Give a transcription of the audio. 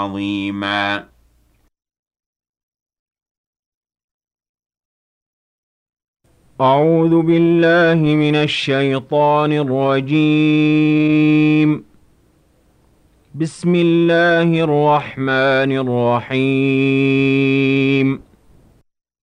عظيما. أعوذ بالله من الشيطان الرجيم. بسم الله الرحمن الرحيم.